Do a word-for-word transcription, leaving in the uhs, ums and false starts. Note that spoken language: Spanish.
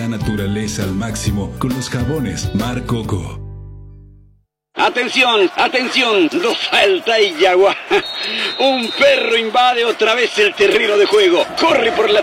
naturaleza al máximo con los jabones Mar Coco. Atención, atención, no falta y agua. Un perro invade otra vez el terreno de juego. Corre por la